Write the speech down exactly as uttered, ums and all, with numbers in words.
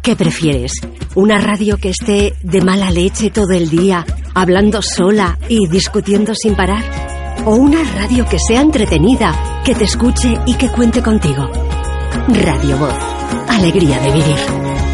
¿Qué prefieres? ¿Una radio que esté de mala leche todo el día, hablando sola y discutiendo sin parar? ¿O una radio que sea entretenida, que te escuche y que cuente contigo? Radio Voz. Alegría de vivir.